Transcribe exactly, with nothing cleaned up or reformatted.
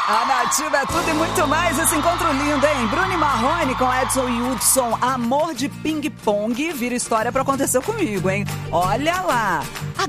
A Nativa é tudo e muito mais. Esse encontro lindo, hein? Bruno e Marrone com Edson e Hudson. Amor de ping-pong vira história pra acontecer comigo, hein? Olha lá. A